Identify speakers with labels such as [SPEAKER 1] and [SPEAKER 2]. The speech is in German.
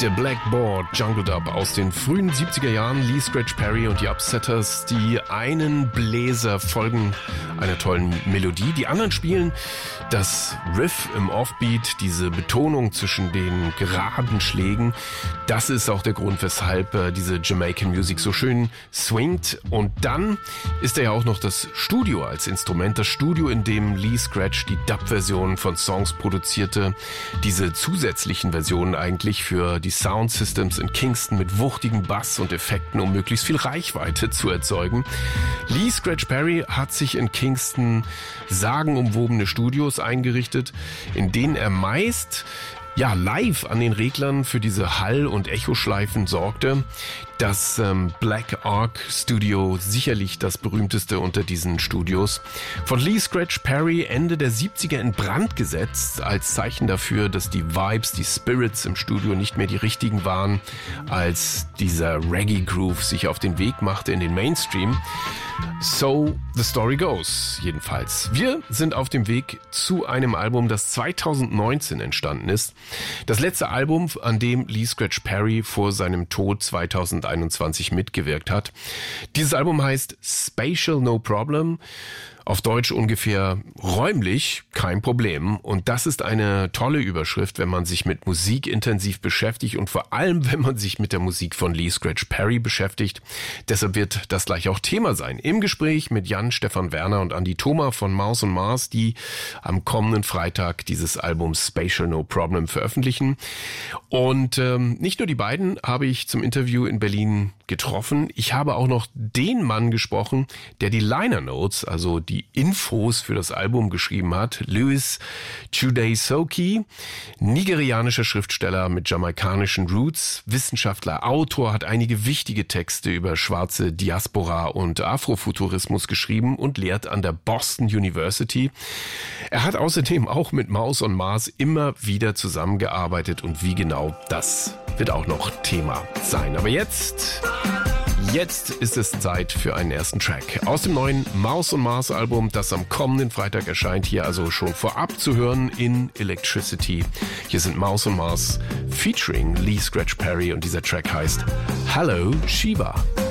[SPEAKER 1] der Blackboard Jungle Dub aus den frühen 70er Jahren. Lee Scratch Perry und die Upsetters, die einen Bläser folgen einer tollen Melodie. Die anderen spielen das Riff im Offbeat, diese Betonung zwischen den geraden Schlägen. Das ist auch der Grund, weshalb diese Jamaican Music so schön swingt. Und dann ist ja auch noch das Studio als Instrument. Das Studio, in dem Lee Scratch die Dub-Version von Songs produzierte. Diese zusätzlichen Versionen eigentlich für die Sound Systems in Kingston mit wuchtigen Bass und Effekten, um möglichst viel Reichweite zu erzeugen. Lee Scratch Perry hat sich in Kingston sagenumwobene Studios eingerichtet, in denen er meist live an den Reglern für diese Hall- und Echoschleifen sorgte. Das Black Ark Studio, sicherlich das berühmteste unter diesen Studios. Von Lee Scratch Perry Ende der 70er in Brand gesetzt, als Zeichen dafür, dass die Vibes, die Spirits im Studio nicht mehr die richtigen waren, als dieser Reggae-Groove sich auf den Weg machte in den Mainstream. So the story goes, jedenfalls. Wir sind auf dem Weg zu einem Album, das 2019 entstanden ist. Das letzte Album, an dem Lee Scratch Perry vor seinem Tod 2021 mitgewirkt hat. Dieses Album heißt Spatial No Problem. Auf Deutsch ungefähr räumlich kein Problem. Und das ist eine tolle Überschrift, wenn man sich mit Musik intensiv beschäftigt und vor allem, wenn man sich mit der Musik von Lee Scratch Perry beschäftigt. Deshalb wird das gleich auch Thema sein. Im Gespräch mit Jan Stefan Werner und Andi Thoma von Maus und Mars, die am kommenden Freitag dieses Album Spatial No Problem veröffentlichen. Und nicht nur die beiden habe ich zum Interview in Berlin getroffen. Ich habe auch noch den Mann gesprochen, der die Liner Notes, also die Infos für das Album geschrieben hat. Louis Chude-Soki, nigerianischer Schriftsteller mit jamaikanischen Roots, Wissenschaftler, Autor, hat einige wichtige Texte über schwarze Diaspora und Afrofuturismus geschrieben und lehrt an der Boston University. Er hat außerdem auch mit Maus und Mars immer wieder zusammengearbeitet und wie genau, das wird auch noch Thema sein. Aber jetzt ist es Zeit für einen ersten Track aus dem neuen Maus und Mars Album, das am kommenden Freitag erscheint, hier also schon vorab zu hören in Electricity. Hier sind Maus und Mars featuring Lee Scratch Perry und dieser Track heißt Hello Shiva.